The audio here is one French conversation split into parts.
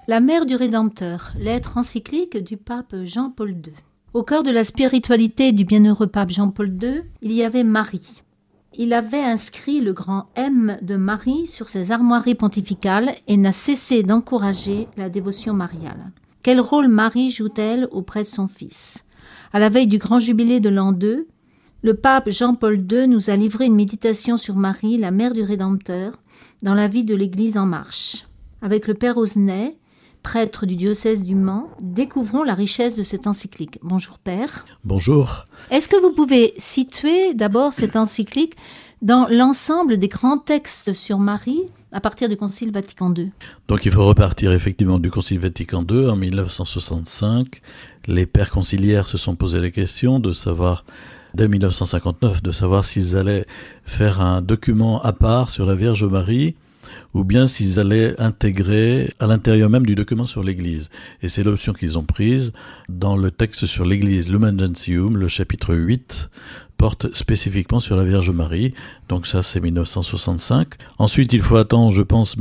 La mère du Rédempteur, lettre encyclique du pape Jean-Paul II. Au cœur de la spiritualité du bienheureux pape Jean-Paul II, il y avait Marie. Il avait inscrit le grand M de Marie sur ses armoiries pontificales et n'a cessé d'encourager la dévotion mariale. Quel rôle Marie joue-t-elle auprès de son fils ? À la veille du grand jubilé de l'an 2, le pape Jean-Paul II nous a livré une méditation sur Marie, la mère du Rédempteur, dans la vie de l'Église en marche. Avec le père Osnay, prêtre du diocèse du Mans, découvrons la richesse de cette encyclique. Bonjour père. Bonjour. Est-ce que vous pouvez situer d'abord cette encyclique dans l'ensemble des grands textes sur Marie à partir du Concile Vatican II ? Donc il faut repartir effectivement du Concile Vatican II en 1965. Les pères conciliaires se sont posé la question de savoir, dès 1959, de savoir s'ils allaient faire un document à part sur la Vierge Marie ou bien s'ils allaient intégrer à l'intérieur même du document sur l'Église. Et c'est l'option qu'ils ont prise dans le texte sur l'Église, Lumen Gentium, le chapitre 8, porte spécifiquement sur la Vierge Marie. Donc ça, c'est 1965. Ensuite, il faut attendre, je pense,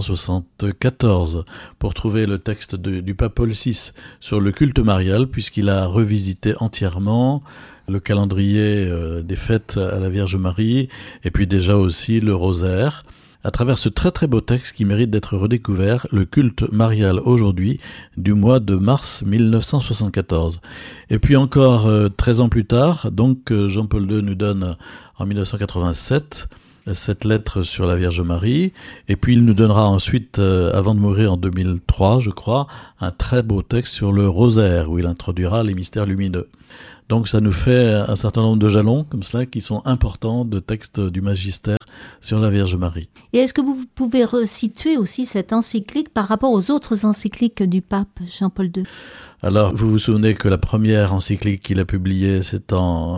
1974 pour trouver le texte du pape Paul VI sur le culte marial, puisqu'il a revisité entièrement le calendrier des fêtes à la Vierge Marie, et puis déjà aussi le rosaire. À travers ce très très beau texte qui mérite d'être redécouvert, le culte marial aujourd'hui, du mois de mars 1974. Et puis encore 13 ans plus tard, donc Jean-Paul II nous donne en 1987 cette lettre sur la Vierge Marie, et puis il nous donnera ensuite, avant de mourir en 2003, je crois, un très beau texte sur le rosaire, où il introduira les mystères lumineux. Donc ça nous fait un certain nombre de jalons, comme cela, qui sont importants de textes du magistère sur la Vierge Marie. Et est-ce que vous pouvez resituer aussi cette encyclique par rapport aux autres encycliques du pape Jean-Paul II ? Alors, vous vous souvenez que la première encyclique qu'il a publiée, c'est en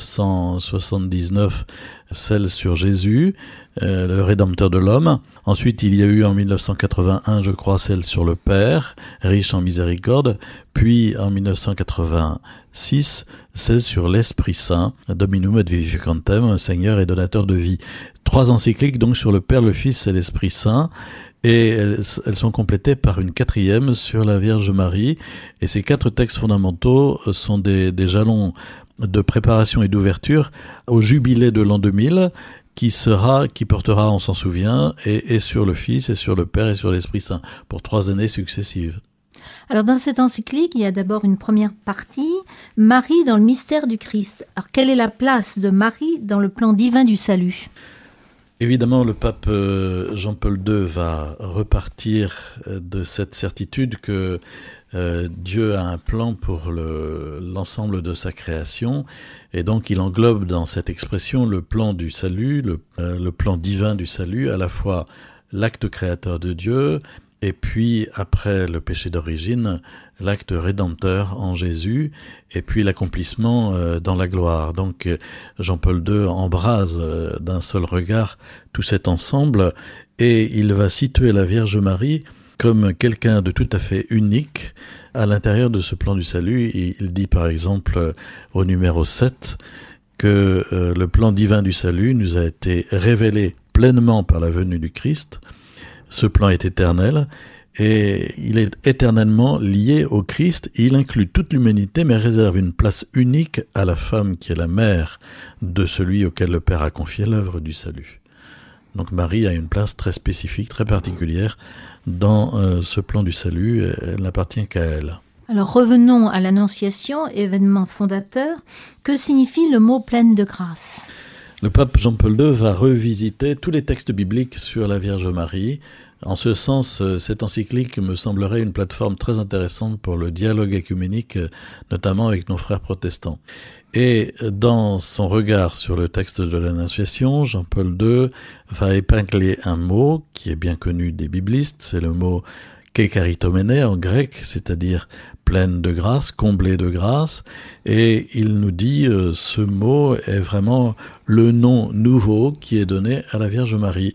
1979, celle sur Jésus, le Rédempteur de l'homme. Ensuite, il y a eu en 1981, je crois, celle sur le Père, riche en miséricorde. Puis, en 1986, celle sur l'Esprit Saint, Dominum et Vivificantem, Seigneur et donateur de vie. 3 encycliques, donc, sur le Père, le Fils et l'Esprit Saint. Et elles sont complétées par une 4e sur la Vierge Marie. Et ces 4 textes fondamentaux sont des jalons de préparation et d'ouverture au jubilé de l'an 2000 qui portera, on s'en souvient, et sur le Fils, et sur le Père, et sur l'Esprit Saint, pour 3 années successives. Alors dans cette encyclique, il y a d'abord une première partie, Marie dans le mystère du Christ. Alors quelle est la place de Marie dans le plan divin du salut ? Évidemment, le pape Jean-Paul II va repartir de cette certitude que Dieu a un plan pour l'ensemble de sa création, et donc il englobe dans cette expression le plan du salut, le plan divin du salut, à la fois l'acte créateur de Dieu, et puis après le péché d'origine, l'acte rédempteur en Jésus, et puis l'accomplissement dans la gloire. Donc Jean-Paul II embrase d'un seul regard tout cet ensemble, et il va situer la Vierge Marie comme quelqu'un de tout à fait unique à l'intérieur de ce plan du salut. Il dit par exemple au numéro 7 que le plan divin du salut nous a été révélé pleinement par la venue du Christ. Ce plan est éternel et il est éternellement lié au Christ. Il inclut toute l'humanité mais réserve une place unique à la femme qui est la mère de celui auquel le Père a confié l'œuvre du salut. Donc Marie a une place très spécifique, très particulière dans ce plan du salut. Elle n'appartient qu'à elle. Alors revenons à l'Annonciation, événement fondateur. Que signifie le mot « pleine de grâce » ? Le pape Jean-Paul II va revisiter tous les textes bibliques sur la Vierge Marie. En ce sens, cette encyclique me semblerait une plateforme très intéressante pour le dialogue œcuménique, notamment avec nos frères protestants. Et dans son regard sur le texte de l'Annonciation, Jean-Paul II va épingler un mot qui est bien connu des biblistes, c'est le mot kekaritomene en grec, c'est-à-dire pleine de grâce, comblée de grâce, et il nous dit ce mot est vraiment le nom nouveau qui est donné à la Vierge Marie.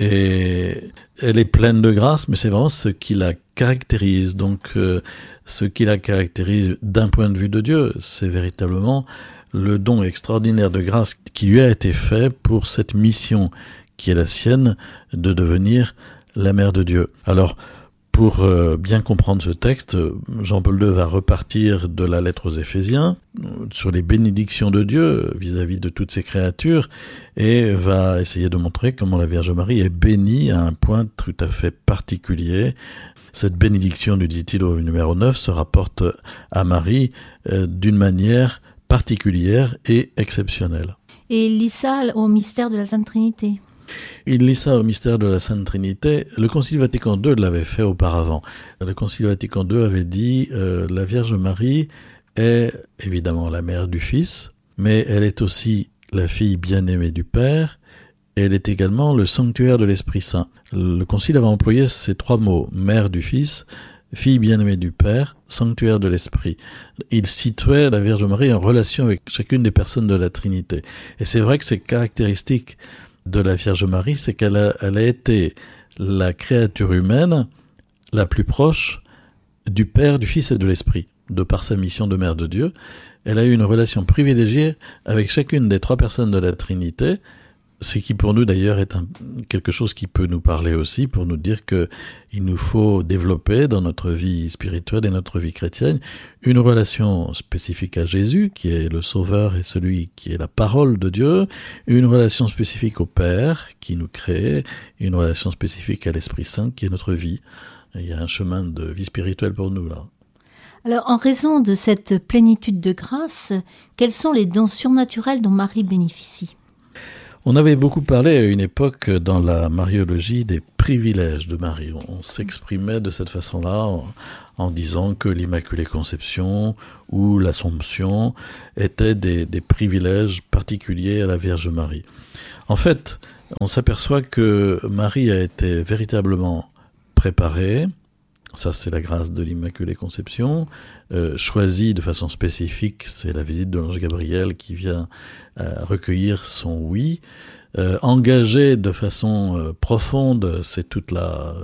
Et elle est pleine de grâce, mais c'est vraiment ce qui la caractérise. Donc ce qui la caractérise d'un point de vue de Dieu, c'est véritablement le don extraordinaire de grâce qui lui a été fait pour cette mission qui est la sienne de devenir la mère de Dieu. Alors, Pour bien comprendre ce texte, Jean-Paul II va repartir de la lettre aux Éphésiens sur les bénédictions de Dieu vis-à-vis de toutes ses créatures et va essayer de montrer comment la Vierge Marie est bénie à un point tout à fait particulier. Cette bénédiction, nous dit-il au numéro 9, se rapporte à Marie d'une manière particulière et exceptionnelle. Et il lie ça au mystère de la Sainte Trinité. Il lit ça au mystère de la Sainte Trinité. Le Concile Vatican II l'avait fait auparavant. Le Concile Vatican II avait dit la Vierge Marie est évidemment la mère du Fils, mais elle est aussi la fille bien-aimée du Père, et elle est également le sanctuaire de l'Esprit Saint. Le Concile avait employé ces trois mots, mère du Fils, fille bien-aimée du Père, sanctuaire de l'Esprit. Il situait la Vierge Marie en relation avec chacune des personnes de la Trinité. Et c'est vrai que c'est caractéristique de la Vierge Marie, c'est qu'elle a été la créature humaine la plus proche du Père, du Fils et de l'Esprit, de par sa mission de Mère de Dieu. Elle a eu une relation privilégiée avec chacune des trois personnes de la Trinité, ce qui pour nous d'ailleurs est quelque chose qui peut nous parler aussi, pour nous dire qu'il nous faut développer dans notre vie spirituelle et notre vie chrétienne une relation spécifique à Jésus, qui est le Sauveur et celui qui est la parole de Dieu, une relation spécifique au Père, qui nous crée, une relation spécifique à l'Esprit Saint, qui est notre vie. Et il y a un chemin de vie spirituelle pour nous là. Alors, en raison de cette plénitude de grâce, quels sont les dons surnaturels dont Marie bénéficie ? On avait beaucoup parlé à une époque dans la mariologie des privilèges de Marie. On s'exprimait de cette façon-là en disant que l'Immaculée Conception ou l'Assomption étaient des privilèges particuliers à la Vierge Marie. En fait, on s'aperçoit que Marie a été véritablement préparée. Ça, c'est la grâce de l'Immaculée Conception. Choisie de façon spécifique, c'est la visite de l'ange Gabriel qui vient recueillir son oui. Engagée de façon profonde, c'est toute la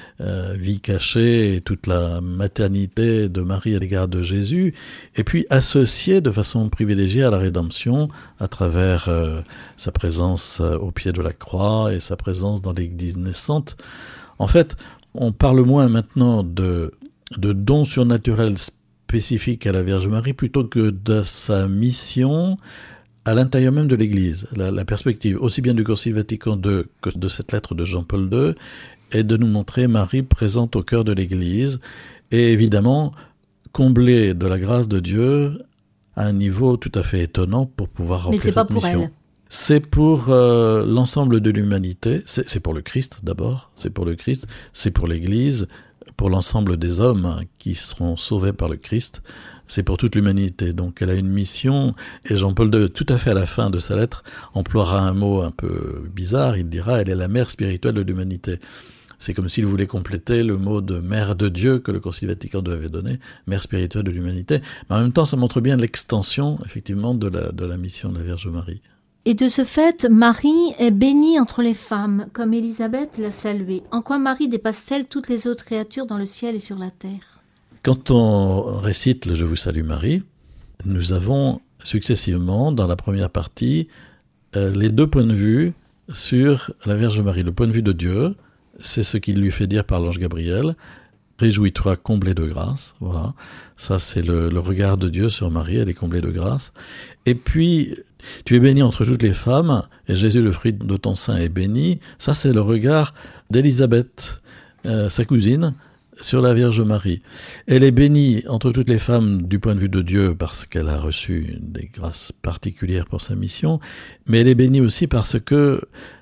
vie cachée et toute la maternité de Marie à l'égard de Jésus. Et puis associée de façon privilégiée à la rédemption à travers sa présence au pied de la croix et sa présence dans l'Église naissante. En fait, on parle moins maintenant de dons surnaturels spécifiques à la Vierge Marie plutôt que de sa mission à l'intérieur même de l'Église. La perspective, aussi bien du Concile Vatican II que de cette lettre de Jean-Paul II, est de nous montrer Marie présente au cœur de l'Église et évidemment comblée de la grâce de Dieu à un niveau tout à fait étonnant pour pouvoir remplir cette mission. Mais c'est pas pour elle. C'est pour l'ensemble de l'humanité, c'est pour le Christ d'abord, c'est pour le Christ, c'est pour l'Église, pour l'ensemble des hommes qui seront sauvés par le Christ, c'est pour toute l'humanité. Donc elle a une mission, et Jean-Paul II, tout à fait à la fin de sa lettre, emploiera un mot un peu bizarre, il dira « elle est la mère spirituelle de l'humanité ». C'est comme s'il voulait compléter le mot de mère de Dieu que le Concile Vatican II avait donné, mère spirituelle de l'humanité. Mais en même temps, ça montre bien l'extension, effectivement, de la mission de la Vierge Marie. Et de ce fait, Marie est bénie entre les femmes, comme Élisabeth l'a saluée. En quoi Marie dépasse-t-elle toutes les autres créatures dans le ciel et sur la terre ? Quand on récite le « Je vous salue Marie », nous avons successivement, dans la première partie, les deux points de vue sur la Vierge Marie. Le point de vue de Dieu, c'est ce qu'il lui fait dire par l'ange Gabriel. « Réjouis-toi, comblée de grâce ». Voilà, ça c'est le regard de Dieu sur Marie, elle est comblée de grâce. Et puis, tu es bénie entre toutes les femmes, et Jésus, le fruit de ton sein, est béni. Ça, c'est le regard d'Élisabeth, sa cousine, sur la Vierge Marie. Elle est bénie entre toutes les femmes du point de vue de Dieu, parce qu'elle a reçu des grâces particulières pour sa mission, mais elle est bénie aussi parce que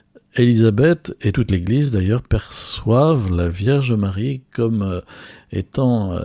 Élisabeth et toute l'Église d'ailleurs perçoivent la Vierge Marie comme étant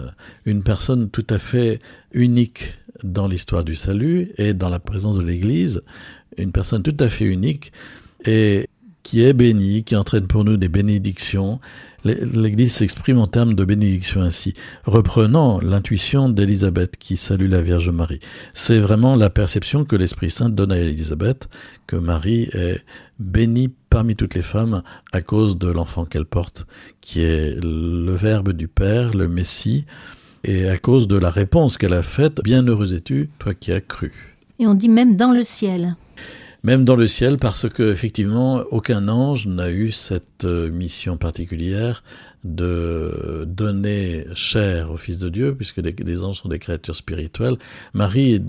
une personne tout à fait unique dans l'histoire du salut et dans la présence de l'Église, une personne tout à fait unique et qui est bénie, qui entraîne pour nous des bénédictions. L'Église s'exprime en termes de bénédiction ainsi, reprenant l'intuition d'Élisabeth qui salue la Vierge Marie. C'est vraiment la perception que l'Esprit Saint donne à Élisabeth, que Marie est bénie parmi toutes les femmes à cause de l'enfant qu'elle porte, qui est le Verbe du Père, le Messie, et à cause de la réponse qu'elle a faite, « Bienheureuse es-tu, toi qui as cru ». Et on dit même dans le ciel. même dans le ciel, parce que effectivement, aucun ange n'a eu cette mission particulière de donner chair au Fils de Dieu, puisque les anges sont des créatures spirituelles. Marie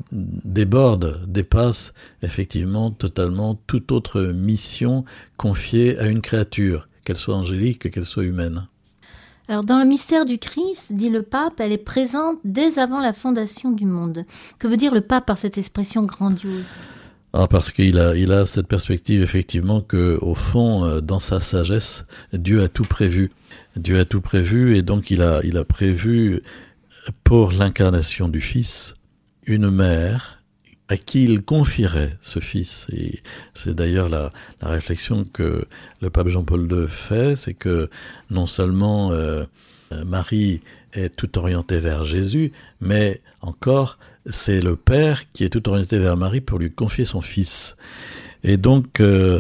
dépasse effectivement totalement toute autre mission confiée à une créature, qu'elle soit angélique, qu'elle soit humaine. Alors, dans le mystère du Christ, dit le pape, elle est présente dès avant la fondation du monde. Que veut dire le pape par cette expression grandiose ? Parce qu'il a cette perspective effectivement que, au fond, dans sa sagesse, Dieu a tout prévu. Dieu a tout prévu, et donc il a prévu pour l'incarnation du Fils une mère à qui il confierait ce Fils. Et c'est d'ailleurs la réflexion que le pape Jean-Paul II fait, c'est que non seulement Marie est tout orientée vers Jésus, mais encore c'est le Père qui est tout orienté vers Marie pour lui confier son Fils. Et donc,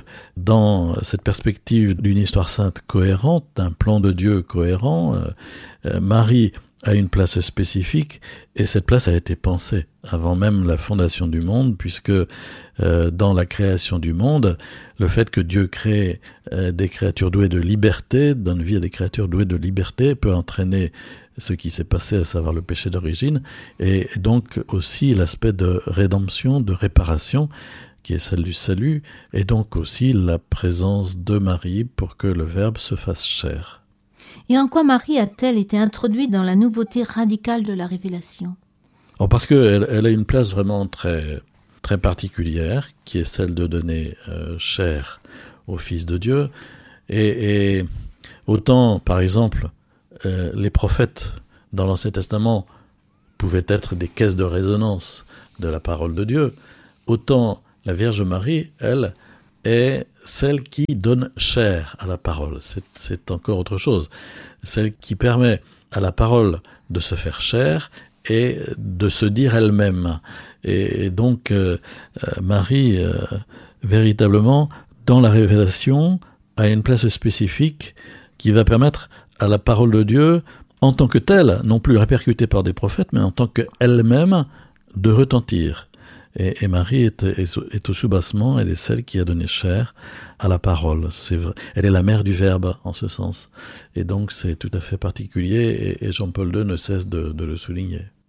dans cette perspective d'une histoire sainte cohérente, d'un plan de Dieu cohérent, Marie a une place spécifique, et cette place a été pensée avant même la fondation du monde, puisque dans la création du monde, le fait que Dieu crée des créatures douées de liberté, donne vie à des créatures douées de liberté, peut entraîner ce qui s'est passé, à savoir le péché d'origine, et donc aussi l'aspect de rédemption, de réparation, qui est celle du salut, et donc aussi la présence de Marie pour que le Verbe se fasse chair. Et en quoi Marie a-t-elle été introduite dans la nouveauté radicale de la révélation ? Parce qu'elle a une place vraiment très, très particulière, qui est celle de donner chair au Fils de Dieu. Et autant, par exemple, les prophètes dans l'Ancien Testament pouvaient être des caisses de résonance de la parole de Dieu, autant la Vierge Marie, elle, est celle qui donne chair à la parole. C'est encore autre chose. Celle qui permet à la parole de se faire chair et de se dire elle-même. Et donc, Marie, véritablement, dans la révélation, a une place spécifique qui va permettre à la parole de Dieu, en tant que telle, non plus répercutée par des prophètes, mais en tant qu'elle-même, de retentir. Et Marie est au soubassement, elle est celle qui a donné chair à la parole. C'est vrai. Elle est la mère du Verbe, en ce sens. Et donc c'est tout à fait particulier, et Jean-Paul II ne cesse de le souligner.